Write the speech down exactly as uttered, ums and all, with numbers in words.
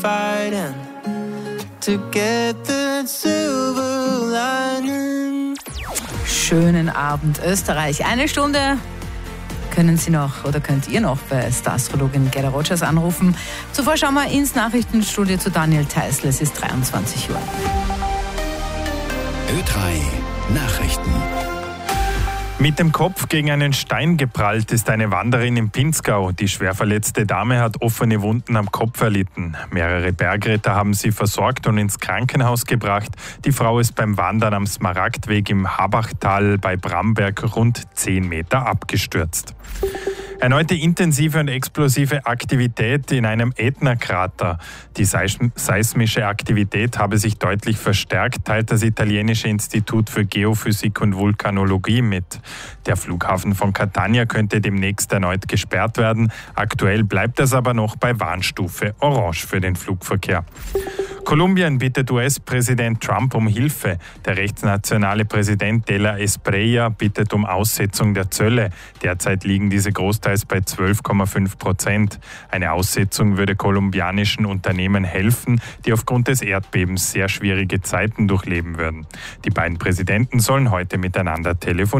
fighting to get the silver lining. Schönen Abend Österreich. Eine Stunde können Sie noch oder könnt ihr noch bei Star-Astrologin Gerda Rogers anrufen. Zuvor schauen wir ins Nachrichtenstudio zu Daniel Theißl. Es ist dreiundzwanzig Uhr. Ö drei Nachrichten. Mit dem Kopf gegen einen Stein geprallt ist eine Wanderin im Pinzgau. Die schwer verletzte Dame hat offene Wunden am Kopf erlitten. Mehrere Bergretter haben sie versorgt und ins Krankenhaus gebracht. Die Frau ist beim Wandern am Smaragdweg im Habachtal bei Bramberg rund zehn Meter abgestürzt. Erneute intensive und explosive Aktivität in einem Ätna-Krater. Die seismische Aktivität habe sich deutlich verstärkt, teilt das italienische Institut für Geophysik und Vulkanologie mit. Der Flughafen von Catania könnte demnächst erneut gesperrt werden. Aktuell bleibt es aber noch bei Warnstufe Orange für den Flugverkehr. Kolumbien bittet U S-Präsident Trump um Hilfe. Der rechtsnationale Präsident de la Espriella bittet um Aussetzung der Zölle. Derzeit liegen diese großteils bei zwölf Komma fünf Prozent. Eine Aussetzung würde kolumbianischen Unternehmen helfen, die aufgrund des Erdbebens sehr schwierige Zeiten durchleben würden. Die beiden Präsidenten sollen heute miteinander telefonieren.